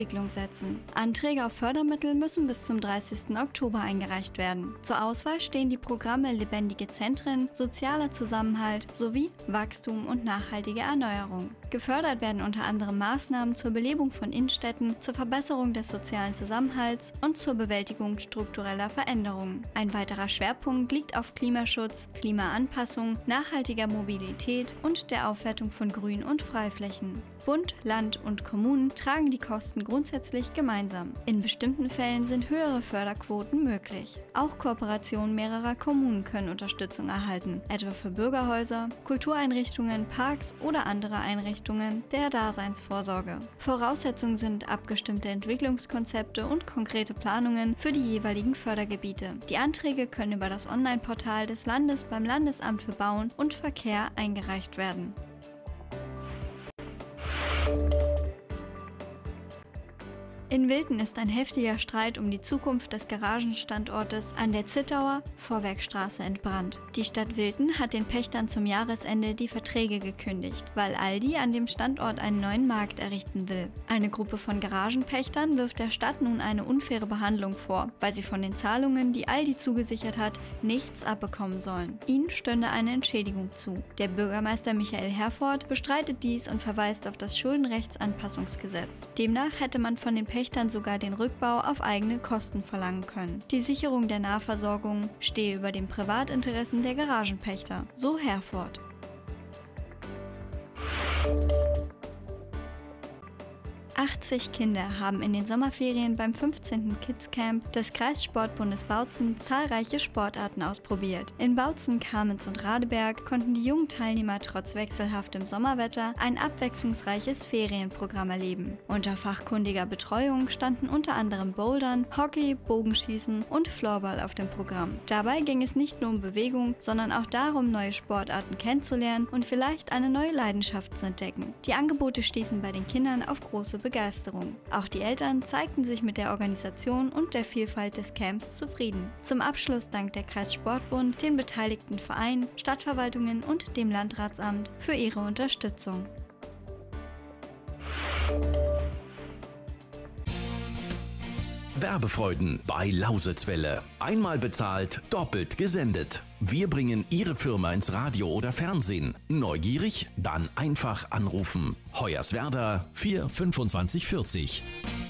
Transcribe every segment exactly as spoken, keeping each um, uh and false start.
Entwicklung setzen. Anträge auf Fördermittel müssen bis zum dreißigsten Oktober eingereicht werden. Zur Auswahl stehen die Programme Lebendige Zentren, Sozialer Zusammenhalt sowie Wachstum und nachhaltige Erneuerung. Gefördert werden unter anderem Maßnahmen zur Belebung von Innenstädten, zur Verbesserung des sozialen Zusammenhalts und zur Bewältigung struktureller Veränderungen. Ein weiterer Schwerpunkt liegt auf Klimaschutz, Klimaanpassung, nachhaltiger Mobilität und der Aufwertung von Grün- und Freiflächen. Bund, Land und Kommunen tragen die Kosten grundsätzlich gemeinsam. In bestimmten Fällen sind höhere Förderquoten möglich. Auch Kooperationen mehrerer Kommunen können Unterstützung erhalten, etwa für Bürgerhäuser, Kultureinrichtungen, Parks oder andere Einrichtungen der Daseinsvorsorge. Voraussetzungen sind abgestimmte Entwicklungskonzepte und konkrete Planungen für die jeweiligen Fördergebiete. Die Anträge können über das Online-Portal des Landes beim Landesamt für Bauen und Verkehr eingereicht werden. In Wilten ist ein heftiger Streit um die Zukunft des Garagenstandortes an der Zittauer Vorwerkstraße entbrannt. Die Stadt Wilten hat den Pächtern zum Jahresende die Verträge gekündigt, weil Aldi an dem Standort einen neuen Markt errichten will. Eine Gruppe von Garagenpächtern wirft der Stadt nun eine unfaire Behandlung vor, weil sie von den Zahlungen, die Aldi zugesichert hat, nichts abbekommen sollen. Ihnen stünde eine Entschädigung zu. Der Bürgermeister Michael Herford bestreitet dies und verweist auf das Schuldenrechtsanpassungsgesetz. Demnach hätte man von den Pächtern sogar den Rückbau auf eigene Kosten verlangen können. Die Sicherung der Nahversorgung stehe über den Privatinteressen der Garagenpächter, so Herford. achtzig Kinder haben in den Sommerferien beim fünfzehnten Kids Camp des Kreissportbundes Bautzen zahlreiche Sportarten ausprobiert. In Bautzen, Kamenz und Radeberg konnten die jungen Teilnehmer trotz wechselhaftem Sommerwetter ein abwechslungsreiches Ferienprogramm erleben. Unter fachkundiger Betreuung standen unter anderem Bouldern, Hockey, Bogenschießen und Floorball auf dem Programm. Dabei ging es nicht nur um Bewegung, sondern auch darum, neue Sportarten kennenzulernen und vielleicht eine neue Leidenschaft zu entdecken. Die Angebote stießen bei den Kindern auf große Begeisterung. Auch die Eltern zeigten sich mit der Organisation und der Vielfalt des Camps zufrieden. Zum Abschluss dankt der Kreissportbund den beteiligten Vereinen, Stadtverwaltungen und dem Landratsamt für ihre Unterstützung. Werbefreuden bei Lausitzwelle. Einmal bezahlt, doppelt gesendet. Wir bringen Ihre Firma ins Radio oder Fernsehen. Neugierig? Dann einfach anrufen. Hoyerswerda vier fünfundzwanzig vierzig.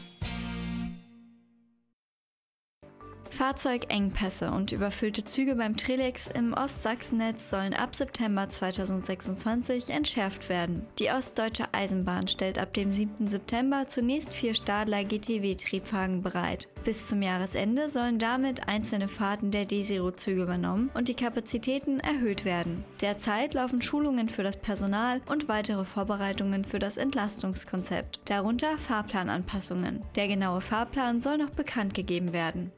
Fahrzeugengpässe und überfüllte Züge beim Trelex im Ostsachsennetz sollen ab September zweitausendsechsundzwanzig entschärft werden. Die Ostdeutsche Eisenbahn stellt ab dem siebten September zunächst vier Stadler G T W-Triebwagen bereit. Bis zum Jahresende sollen damit einzelne Fahrten der D-Zero-Züge übernommen und die Kapazitäten erhöht werden. Derzeit laufen Schulungen für das Personal und weitere Vorbereitungen für das Entlastungskonzept, darunter Fahrplananpassungen. Der genaue Fahrplan soll noch bekannt gegeben werden.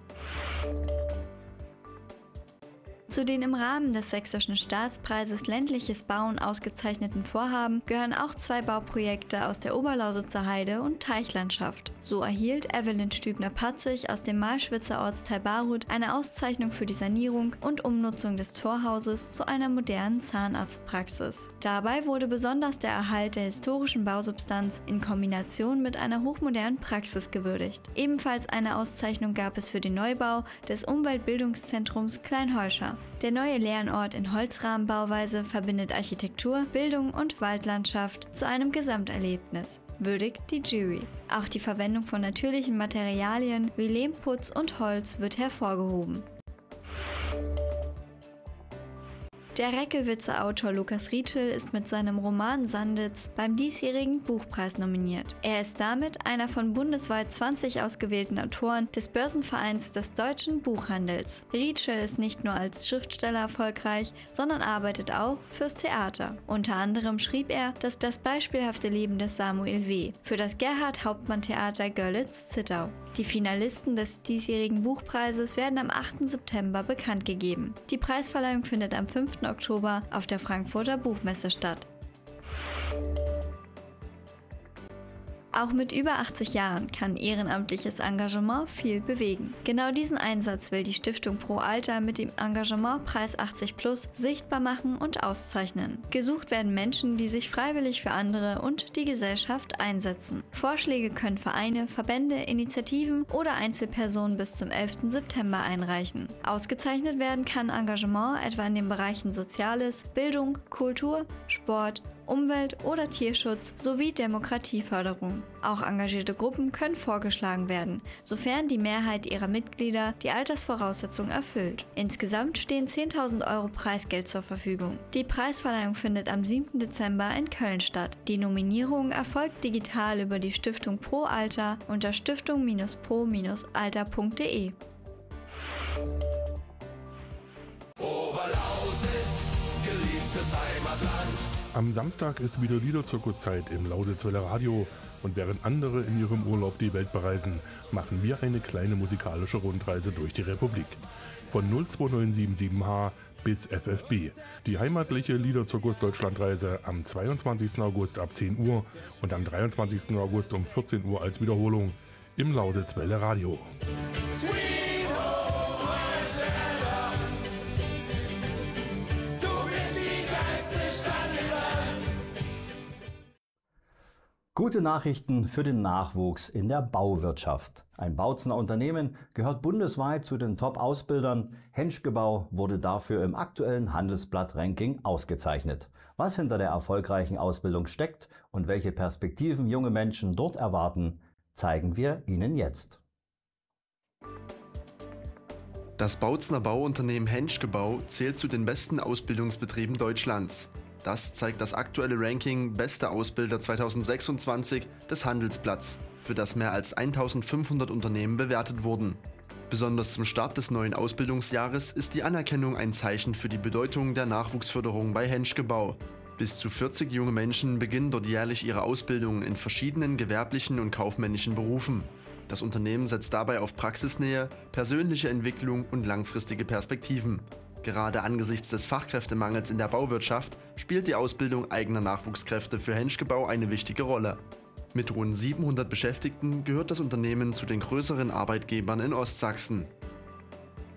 Zu den im Rahmen des Sächsischen Staatspreises Ländliches Bauen ausgezeichneten Vorhaben gehören auch zwei Bauprojekte aus der Oberlausitzer Heide- und Teichlandschaft. So erhielt Evelyn Stübner-Patzig aus dem Malschwitzer Ortsteil Barut eine Auszeichnung für die Sanierung und Umnutzung des Torhauses zu einer modernen Zahnarztpraxis. Dabei wurde besonders der Erhalt der historischen Bausubstanz in Kombination mit einer hochmodernen Praxis gewürdigt. Ebenfalls eine Auszeichnung gab es für den Neubau des Umweltbildungszentrums Kleinheuscher. Der neue Lernort in Holzrahmenbauweise verbindet Architektur, Bildung und Waldlandschaft zu einem Gesamterlebnis, würdigt die Jury. Auch die Verwendung von natürlichen Materialien wie Lehmputz und Holz wird hervorgehoben. Der Reckelwitzer Autor Lukas Rietschel ist mit seinem Roman Sanditz beim diesjährigen Buchpreis nominiert. Er ist damit einer von bundesweit zwanzig ausgewählten Autoren des Börsenvereins des deutschen Buchhandels. Rietschel ist nicht nur als Schriftsteller erfolgreich, sondern arbeitet auch fürs Theater. Unter anderem schrieb er das, das beispielhafte Leben des Samuel W. für das Gerhard-Hauptmann-Theater Görlitz-Zittau. Die Finalisten des diesjährigen Buchpreises werden am achten September bekannt gegeben. Die Preisverleihung findet am fünften Oktober auf der Frankfurter Buchmesse statt. Auch mit über achtzig Jahren kann ehrenamtliches Engagement viel bewegen. Genau diesen Einsatz will die Stiftung Pro Alter mit dem Engagementpreis achtzig plus sichtbar machen und auszeichnen. Gesucht werden Menschen, die sich freiwillig für andere und die Gesellschaft einsetzen. Vorschläge können Vereine, Verbände, Initiativen oder Einzelpersonen bis zum elften September einreichen. Ausgezeichnet werden kann Engagement etwa in den Bereichen Soziales, Bildung, Kultur, Sport, Umwelt- oder Tierschutz sowie Demokratieförderung. Auch engagierte Gruppen können vorgeschlagen werden, sofern die Mehrheit ihrer Mitglieder die Altersvoraussetzung erfüllt. Insgesamt stehen zehntausend Euro Preisgeld zur Verfügung. Die Preisverleihung findet am siebten Dezember in Köln statt. Die Nominierung erfolgt digital über die Stiftung Pro Alter unter stiftung pro alter punkt de. Oberlausitz, geliebtes Heimatland. Am Samstag ist wieder Liederzirkuszeit im Lausitzwelle Radio und während andere in ihrem Urlaub die Welt bereisen, machen wir eine kleine musikalische Rundreise durch die Republik. Von null zwei neun sieben sieben H bis F F B. Die heimatliche Liederzirkus Deutschlandreise am zweiundzwanzigsten August ab zehn Uhr und am dreiundzwanzigsten August um vierzehn Uhr als Wiederholung im Lausitzwelle Radio. Gute Nachrichten für den Nachwuchs in der Bauwirtschaft. Ein Bautzener Unternehmen gehört bundesweit zu den Top-Ausbildern. Henschke-Bau wurde dafür im aktuellen Handelsblatt-Ranking ausgezeichnet. Was hinter der erfolgreichen Ausbildung steckt und welche Perspektiven junge Menschen dort erwarten, zeigen wir Ihnen jetzt. Das Bautzener Bauunternehmen Henschke-Bau zählt zu den besten Ausbildungsbetrieben Deutschlands. Das zeigt das aktuelle Ranking Beste Ausbilder zweitausendsechsundzwanzig des Handelsblatts, für das mehr als eintausendfünfhundert Unternehmen bewertet wurden. Besonders zum Start des neuen Ausbildungsjahres ist die Anerkennung ein Zeichen für die Bedeutung der Nachwuchsförderung bei Henschke-Bau. Bis zu vierzig junge Menschen beginnen dort jährlich ihre Ausbildung in verschiedenen gewerblichen und kaufmännischen Berufen. Das Unternehmen setzt dabei auf Praxisnähe, persönliche Entwicklung und langfristige Perspektiven. Gerade angesichts des Fachkräftemangels in der Bauwirtschaft spielt die Ausbildung eigener Nachwuchskräfte für Henschke-Bau eine wichtige Rolle. Mit rund siebenhundert Beschäftigten gehört das Unternehmen zu den größeren Arbeitgebern in Ostsachsen.